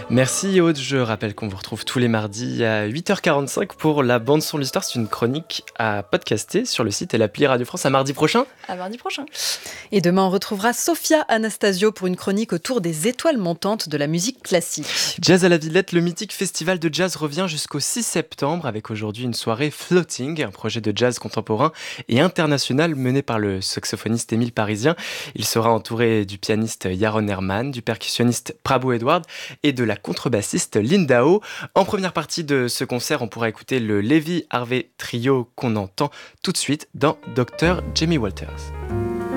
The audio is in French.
Merci Aude, je rappelle qu'on vous retrouve tous les mardis à 8h45 pour la bande son de l'histoire. C'est une chronique à podcaster sur le site et l'appli Radio France. À mardi prochain. À mardi prochain. Et demain, on retrouvera Sophia Anastasio pour une chronique autour des étoiles montantes de la musique classique. Jazz à la Villette, le mythique festival de jazz revient jusqu'au 6 septembre avec aujourd'hui une soirée Floating, un projet de jazz contemporain et international mené par le saxophoniste Émile Parisien. Il sera entouré du pianiste Yaron Herman, du percussionniste Prabhu Edward et de la contrebassiste Linda Ho. En première partie de ce concert, on pourra écouter le Levi Harvey Trio qu'on entend tout de suite dans Dr. Jamie Walters.